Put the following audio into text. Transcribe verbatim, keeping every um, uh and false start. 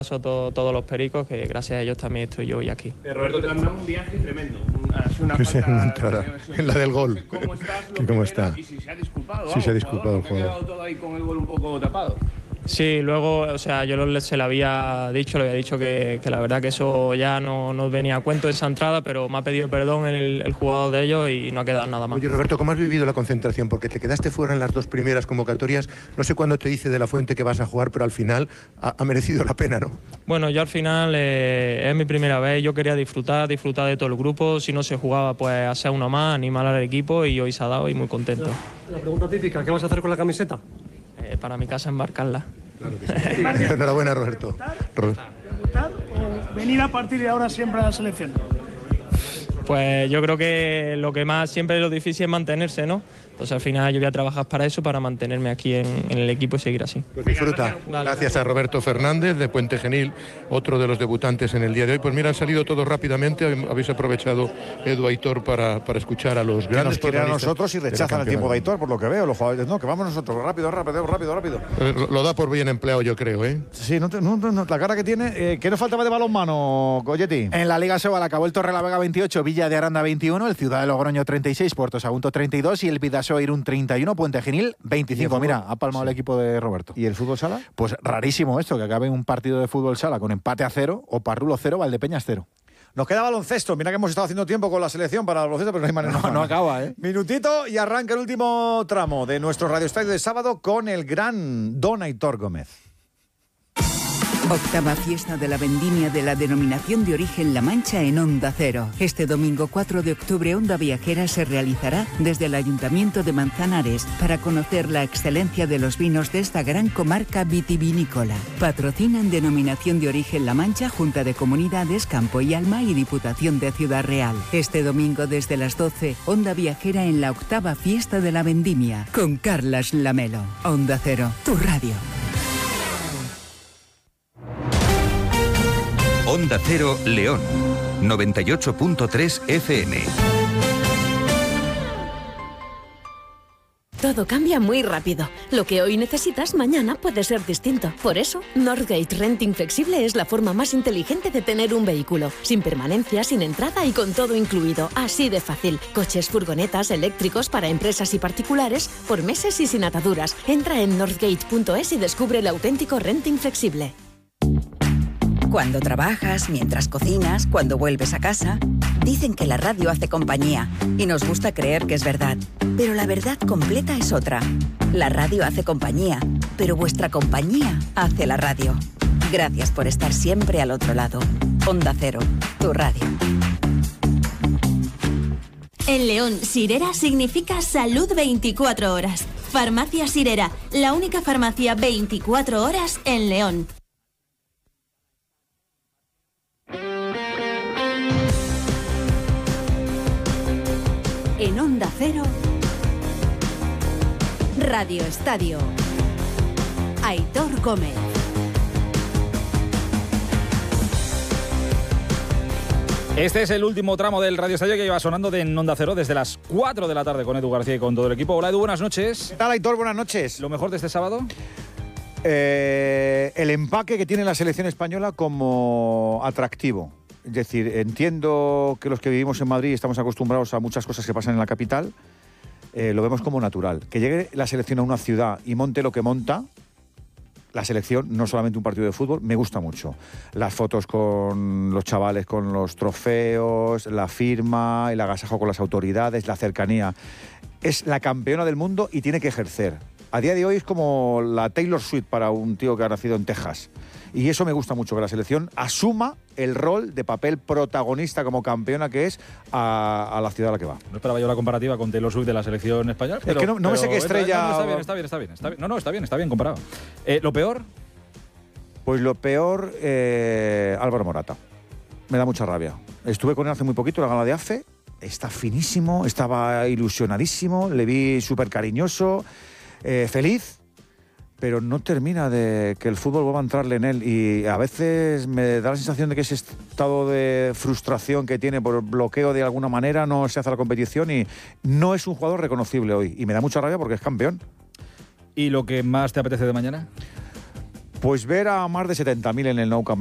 Todo, todos los pericos, que gracias a ellos también estoy yo hoy aquí. Eh, Roberto, te han dado un viaje tremendo. Ha sido una Sí, falta, sí, en la del gol. ¿Cómo estás? ¿Cómo primero, está? Y si se ha disculpado. Sí, se ha disculpado el jugador. jugador. Ha quedado todo ahí con el gol un poco tapado. Sí, luego, o sea, yo lo, se lo había dicho, le había dicho que, que la verdad que eso ya no, no venía a cuento esa entrada, pero me ha pedido perdón el, el jugador de ellos y no ha quedado nada más. Oye, Roberto, ¿cómo has vivido la concentración? Porque te quedaste fuera en las dos primeras convocatorias. No sé cuándo te dice de la Fuente que vas a jugar, pero al final ha, ha merecido la pena, ¿no? Bueno, yo al final eh, es mi primera vez, yo quería disfrutar, disfrutar de todo el grupo. Si no se jugaba, pues hacer uno más, animar al equipo y hoy se ha dado y muy contento. La pregunta típica, ¿qué vas a hacer con la camiseta? Eh, para mi casa embarcarla. Claro que sí. Enhorabuena, Roberto. ¿Debutar o venir a partir de ahora siempre a la selección? Pues yo creo que lo que más siempre lo difícil es mantenerse, ¿no? Entonces al final yo voy a trabajar para eso, para mantenerme aquí en, en el equipo y seguir así. Pues disfruta. Gracias a Roberto Fernández de Puente Genil, otro de los debutantes en el día de hoy. Pues mira, han salido todos rápidamente. Habéis aprovechado, Edu, Aitor, para, para escuchar a los que grandes. nos quieren a nosotros y rechazan el tiempo de Aitor, por lo que veo. Los jugadores, no, que vamos nosotros, rápido, rápido, rápido, rápido. Lo da por bien empleado, yo creo, ¿eh? Sí, no, no, no la cara que tiene. Eh, ¿Qué nos faltaba de balonmano, Goyetti? En la Liga Sobal acabó el Torrelavega veintiocho, Villa de Aranda veintiuno, el Ciudad de Logroño treinta y seis, Puerto Sagunto treinta y dos y el Bidasoa Irún treinta y uno, Puente Genil veinticinco. Mira, ha palmado sí. el equipo de Roberto. ¿Y el fútbol sala? Pues rarísimo esto, que acabe un partido de fútbol sala con empate a cero o Parrulo cero, Valdepeñas cero. Nos queda baloncesto. Mira que hemos estado haciendo tiempo con la selección para el baloncesto, pero no hay manera. No, no acaba, ¿eh? Minutito y arranca el último tramo de nuestro Radio Estadio de sábado con el gran Don Aitor Gómez. Octava fiesta de la vendimia de la denominación de origen La Mancha en Onda Cero. Este domingo cuatro de octubre Onda Viajera se realizará desde el Ayuntamiento de Manzanares para conocer la excelencia de los vinos de esta gran comarca vitivinícola. Patrocinan denominación de origen La Mancha, Junta de Comunidades, Campo y Alma y Diputación de Ciudad Real. Este domingo desde las doce, Onda Viajera en la octava fiesta de la vendimia con Carlas Lamelo. Onda Cero, tu radio. Onda Cero León, noventa y ocho punto tres F M. Todo cambia muy rápido. Lo que hoy necesitas, mañana puede ser distinto. Por eso, Northgate Renting Flexible es la forma más inteligente de tener un vehículo. Sin permanencia, sin entrada y con todo incluido. Así de fácil. Coches, furgonetas, eléctricos para empresas y particulares, por meses y sin ataduras. Entra en northgate punto es y descubre el auténtico renting flexible. Cuando trabajas, mientras cocinas, cuando vuelves a casa, dicen que la radio hace compañía y nos gusta creer que es verdad. Pero la verdad completa es otra. La radio hace compañía, pero vuestra compañía hace la radio. Gracias por estar siempre al otro lado. Onda Cero, tu radio. En León, Sirera significa salud veinticuatro horas. Farmacia Sirera, la única farmacia veinticuatro horas en León. En Onda Cero, Radio Estadio, Aitor Gómez. Este es el último tramo del Radio Estadio que lleva sonando de Onda Cero desde las cuatro de la tarde con Edu García y con todo el equipo. Hola Edu, buenas noches. ¿Qué tal, Aitor? Buenas noches. ¿Lo mejor de este sábado? Eh, el empaque que tiene la selección española como atractivo. Es decir, entiendo que los que vivimos en Madrid estamos acostumbrados a muchas cosas que pasan en la capital, eh, lo vemos como natural. Que llegue la selección a una ciudad y monte lo que monta, la selección, no solamente un partido de fútbol, me gusta mucho. Las fotos con los chavales, con los trofeos, la firma, el agasajo con las autoridades, la cercanía. Es la campeona del mundo y tiene que ejercer. A día de hoy es como la Taylor Swift para un tío que ha nacido en Texas. Y eso me gusta mucho, que la selección asuma el rol de papel protagonista como campeona que es a, a la ciudad a la que va. No esperaba yo la comparativa con Taylor Swift de la selección española. Pero, es que no, no me sé qué estrella... No, no, está bien, está bien, está bien, está bien. No, no, está bien, está bien comparado. Eh, ¿Lo peor? Pues lo peor, eh, Álvaro Morata. Me da mucha rabia. Estuve con él hace muy poquito en la gala de A F E. Está finísimo, estaba ilusionadísimo, le vi súper cariñoso, eh, feliz. Pero no termina de que el fútbol vuelva a entrarle en él y a veces me da la sensación de que ese estado de frustración que tiene por bloqueo de alguna manera no se hace la competición y no es un jugador reconocible hoy y me da mucha rabia porque es campeón. ¿Y lo que más te apetece de mañana? Pues ver a más de setenta mil en el Nou Camp